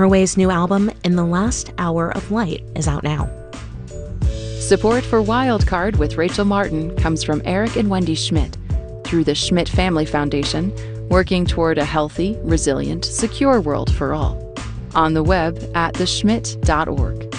Herway's new album, In the Last Hour of Light, is out now. Support for Wildcard with Rachel Martin comes from Eric and Wendy Schmidt through the Schmidt Family Foundation, working toward a healthy, resilient, secure world for all. On the web at theschmidt.org.